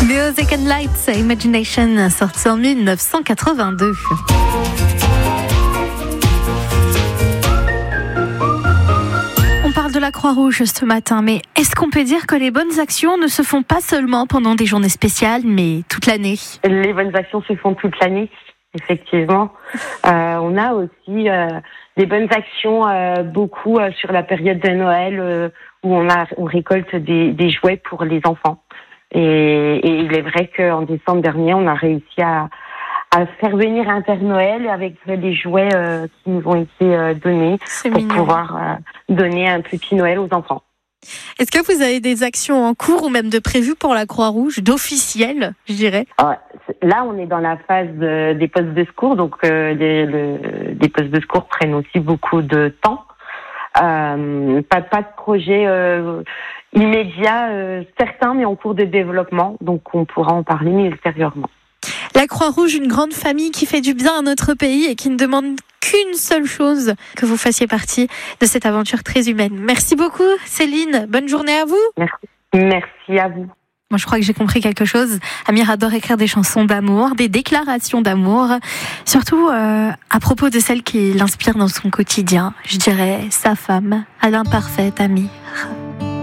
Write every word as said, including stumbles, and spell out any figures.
Music and Lights, Imagination, sorti en dix-neuf cent quatre-vingt-deux. On parle de la Croix-Rouge ce matin, mais est-ce qu'on peut dire que les bonnes actions ne se font pas seulement pendant des journées spéciales, mais toute l'année ? Les bonnes actions se font toute l'année, effectivement. Euh, on a aussi euh, des bonnes actions euh, beaucoup euh, sur la période de Noël euh, où on, a, on récolte des, des jouets pour les enfants. Et, et il est vrai qu'en décembre dernier, on a réussi à, à faire venir un Père Noël avec les jouets euh, qui nous ont été euh, donnés C'est pour mignon. pouvoir euh, donner un petit Noël aux enfants. Est-ce que vous avez des actions en cours ou même de prévues pour la Croix-Rouge, d'officielles, je dirais ? Ah, là, on est dans la phase de, des postes de secours, donc euh, les, le, les postes de secours prennent aussi beaucoup de temps. Euh, pas, pas de projet euh, immédiat, euh, certain, mais en cours de développement, donc on pourra en parler ultérieurement. La Croix-Rouge, une grande famille qui fait du bien à notre pays et qui ne demande qu'une seule chose, que vous fassiez partie de cette aventure très humaine. Merci beaucoup Céline, bonne journée à vous. Merci, merci à vous. Moi, je crois que j'ai compris quelque chose. Amir adore écrire des chansons d'amour, des déclarations d'amour, surtout euh, à propos de celle qui l'inspire dans son quotidien. Je dirais sa femme, à l'imparfaite Amir.